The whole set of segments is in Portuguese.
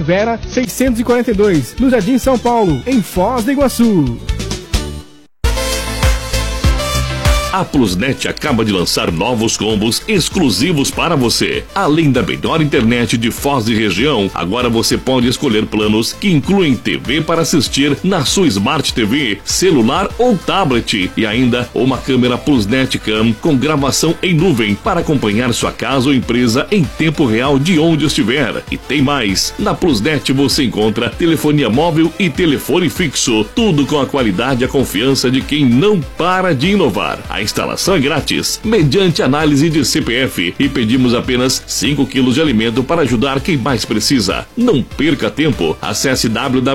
Vera 642, no Jardim São Paulo, em Foz do Iguaçu. A Plusnet acaba de lançar novos combos exclusivos para você. Além da melhor internet de Foz e região, agora você pode escolher planos que incluem TV para assistir na sua Smart TV, celular ou tablet. E ainda uma câmera Plusnet Cam com gravação em nuvem para acompanhar sua casa ou empresa em tempo real de onde estiver. E tem mais! Na Plusnet você encontra telefonia móvel e telefone fixo. Tudo com a qualidade e a confiança de quem não para de inovar. A instalação é grátis, mediante análise de CPF, e pedimos apenas 5 quilos de alimento para ajudar quem mais precisa. Não perca tempo. Acesse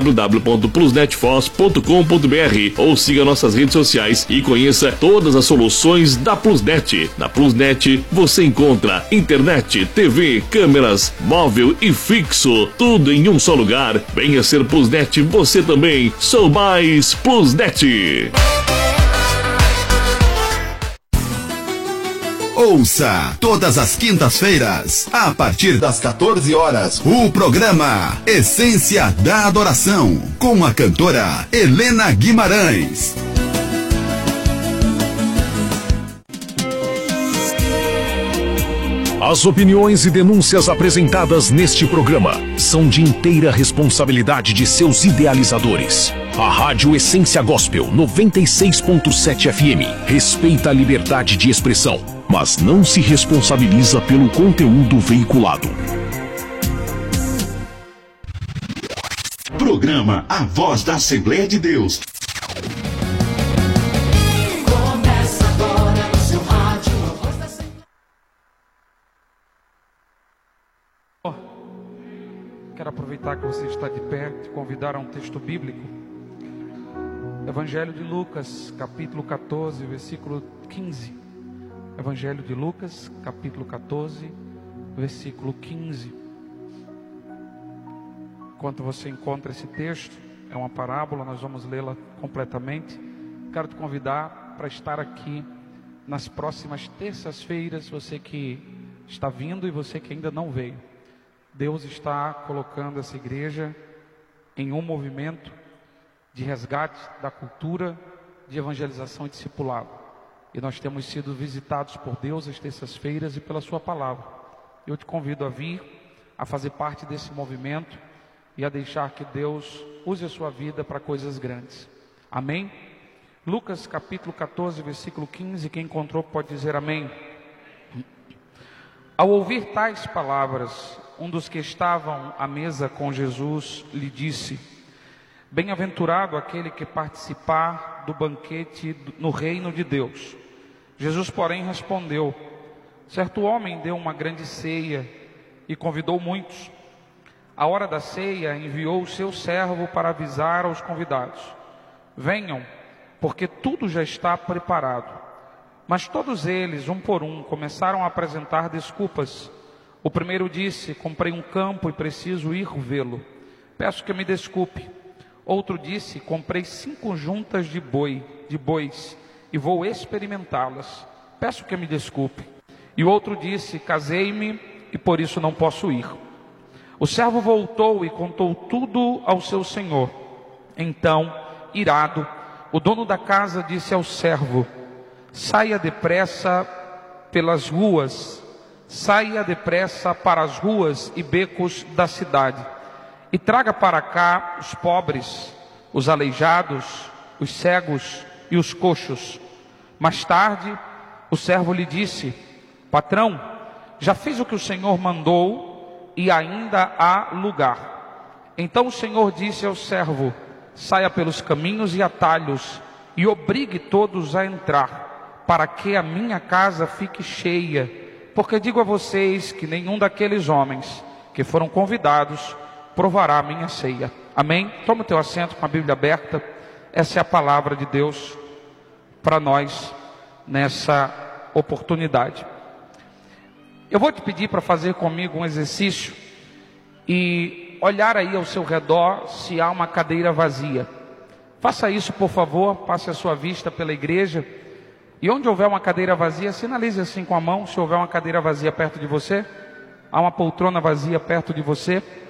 www.plusnetfoz.com.br ou siga nossas redes sociais e conheça todas as soluções da Plusnet. Na Plusnet você encontra internet, TV, câmeras, móvel e fixo, tudo em um só lugar. Venha ser Plusnet você também. Sou mais Plusnet. Ouça todas as quintas-feiras, a partir das 14 horas, o programa Essência da Adoração, com a cantora Helena Guimarães. As opiniões e denúncias apresentadas neste programa são de inteira responsabilidade de seus idealizadores. A Rádio Essência Gospel 96.7 FM respeita a liberdade de expressão, mas não se responsabiliza pelo conteúdo veiculado. Programa A Voz da Assembleia de Deus. Começa agora no seu rádio, A Voz da Assembleia. Quero aproveitar que você está de pé, te convidar a um texto bíblico. Evangelho de Lucas, capítulo 14, versículo 15. Evangelho de Lucas, capítulo 14, versículo 15. Enquanto você encontra esse texto, é uma parábola, nós vamos lê-la completamente. Quero te convidar para estar aqui nas próximas terças-feiras, você que está vindo e você que ainda não veio. Deus está colocando essa igreja em um movimento de resgate da cultura de evangelização e discipulado. E nós temos sido visitados por Deus às terças-feiras e pela sua palavra. Eu te convido a vir, a fazer parte desse movimento e a deixar que Deus use a sua vida para coisas grandes. Amém? Lucas capítulo 14, versículo 15, quem encontrou pode dizer amém. Ao ouvir tais palavras, um dos que estavam à mesa com Jesus lhe disse: bem-aventurado aquele que participar do banquete no reino de Deus. Jesus, porém, respondeu: certo homem deu uma grande ceia e convidou muitos. À hora da ceia, enviou o seu servo para avisar aos convidados: venham, porque tudo já está preparado. Mas todos eles, um por um, começaram a apresentar desculpas. O primeiro disse: comprei um campo e preciso ir vê-lo. Peço que me desculpe. Outro disse: comprei 5 juntas de bois e vou experimentá-las. Peço que me desculpe. E o outro disse: casei-me e por isso não posso ir. O servo voltou e contou tudo ao seu senhor. Então, irado, o dono da casa disse ao servo: saia depressa pelas ruas, saia depressa para as ruas e becos da cidade, e traga para cá os pobres, os aleijados, os cegos e os coxos. Mais tarde, o servo lhe disse: patrão, já fiz o que o senhor mandou e ainda há lugar. Então o senhor disse ao servo: saia pelos caminhos e atalhos e obrigue todos a entrar, para que a minha casa fique cheia. Porque digo a vocês que nenhum daqueles homens que foram convidados provará a minha ceia. Amém? Toma o teu assento com a Bíblia aberta. Essa é a palavra de Deus para nós nessa oportunidade. Eu vou te pedir para fazer comigo um exercício e olhar aí ao seu redor se há uma cadeira vazia. Faça isso, por favor, passe a sua vista pela igreja. E onde houver uma cadeira vazia, sinalize assim com a mão, se houver uma cadeira vazia perto de você. Há uma poltrona vazia perto de você.